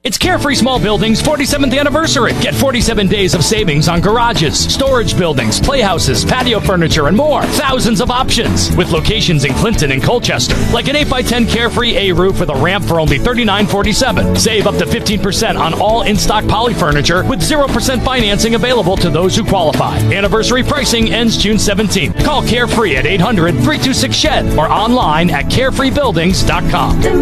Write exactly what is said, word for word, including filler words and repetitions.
It's Carefree Small Buildings' forty-seventh anniversary. Get forty-seven days of savings on garages, storage buildings, playhouses, patio furniture, and more. Thousands of options with locations in Clinton and Colchester. Like an eight by ten Carefree A roof with a ramp for only thirty-nine forty-seven. Save up to fifteen percent on all in-stock poly furniture with zero percent financing available to those who qualify. Anniversary pricing ends June seventeenth. Call Carefree at eight hundred, three two six, S H E D or online at carefree buildings dot com.